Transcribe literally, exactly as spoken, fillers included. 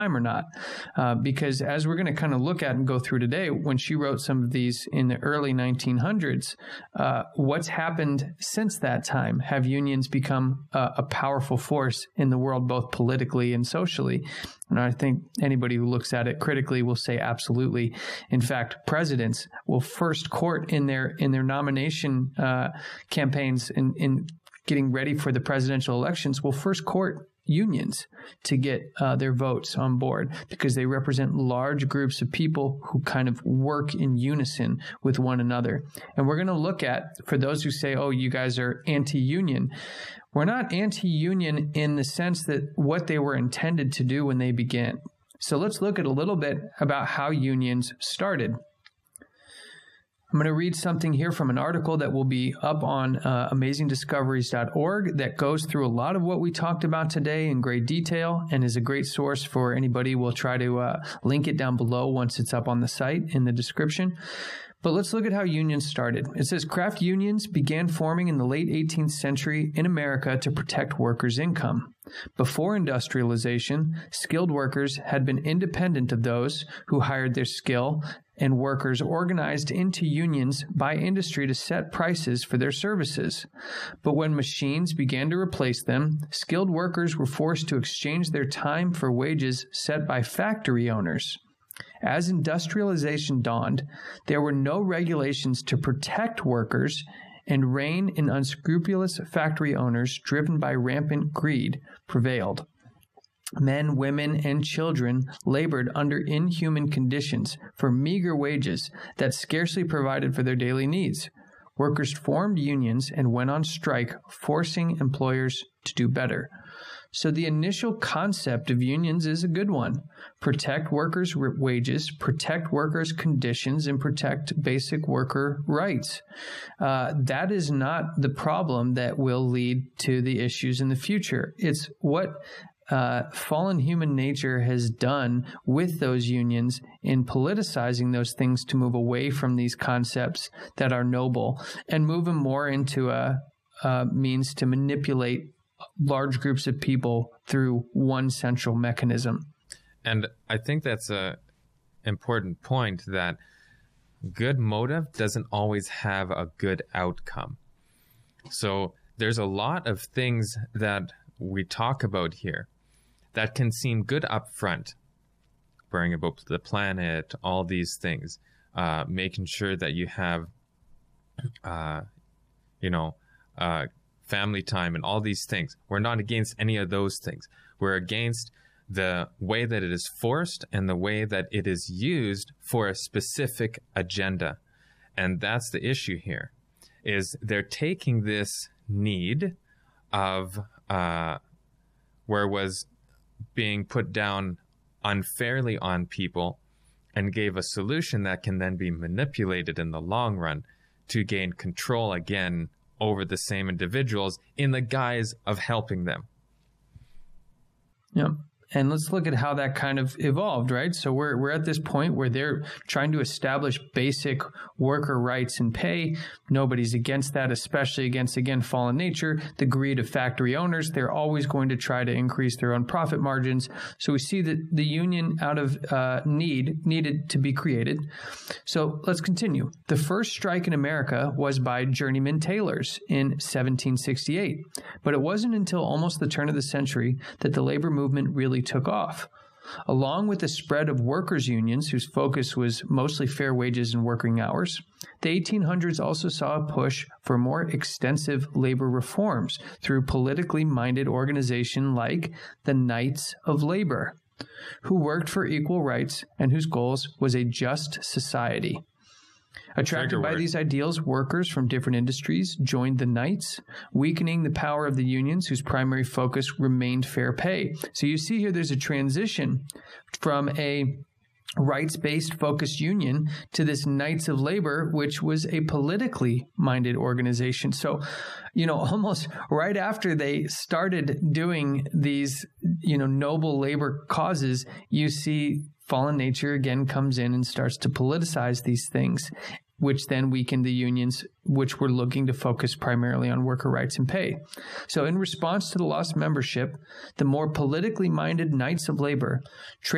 or not. Uh, because as we're going to kind of look at and go through today, when she wrote some of these in the early nineteen hundreds, uh, what's happened since that time? Have unions become uh, a powerful force in the world, both politically and socially? And I think anybody who looks at it critically will say absolutely. In fact, presidents will first court in their in their nomination uh, campaigns in, in getting ready for the presidential elections will first court unions to get uh, their votes on board, because they represent large groups of people who kind of work in unison with one another. And we're going to look at, for those who say, oh, you guys are anti-union, we're not anti-union in the sense that what they were intended to do when they began. So let's look at a little bit about how unions started. I'm going to read something here from an article that will be up on uh, amazing discoveries dot org that goes through a lot of what we talked about today in great detail and is a great source for anybody. We'll try to uh, link it down below once it's up on the site in the description. But let's look at how unions started. It says craft unions began forming in the late eighteenth century in America to protect workers' income. Before industrialization, skilled workers had been independent of those who hired their skill, and workers organized into unions by industry to set prices for their services. But when machines began to replace them, skilled workers were forced to exchange their time for wages set by factory owners. As industrialization dawned, there were no regulations to protect workers, and reign in unscrupulous factory owners driven by rampant greed prevailed. Men, women, and children labored under inhuman conditions for meager wages that scarcely provided for their daily needs. Workers formed unions and went on strike, forcing employers to do better. So the initial concept of unions is a good one. Protect workers' wages, protect workers' conditions, and protect basic worker rights. Uh, that is not the problem that will lead to the issues in the future. It's what Uh, fallen human nature has done with those unions in politicizing those things to move away from these concepts that are noble and move them more into a, a means to manipulate large groups of people through one central mechanism. And I think that's a important point, that good motive doesn't always have a good outcome. So there's a lot of things that we talk about here that can seem good up front, worrying about the planet, all these things, uh, making sure that you have, uh, you know, uh, family time and all these things. We're not against any of those things. We're against the way that it is forced and the way that it is used for a specific agenda. And that's the issue here, is they're taking this need of uh, where was being put down unfairly on people and gave a solution that can then be manipulated in the long run to gain control again over the same individuals in the guise of helping them. Yeah. And let's look at how that kind of evolved, right? So we're we're at this point where they're trying to establish basic worker rights and pay. Nobody's against that, especially against, again, fallen nature, the greed of factory owners. They're always going to try to increase their own profit margins. So we see that the union, out of uh, need, needed to be created. So let's continue. The first strike in America was by journeyman tailors in seventeen sixty-eight. But it wasn't until almost the turn of the century that the labor movement really took off. Along with the spread of workers' unions, whose focus was mostly fair wages and working hours, the eighteen hundreds also saw a push for more extensive labor reforms through politically minded organizations like the Knights of Labor, who worked for equal rights and whose goals was a just society. Attracted by these ideals, workers from different industries joined the Knights, weakening the power of the unions, whose primary focus remained fair pay. So you see here there's a transition from a rights-based focused union to this Knights of Labor, which was a politically minded organization. So, you know, almost right after they started doing these, you know, noble labor causes, you see fallen nature again comes in and starts to politicize these things, which then weakened the unions, which were looking to focus primarily on worker rights and pay. So in response to the lost membership, the more politically minded Knights of Labor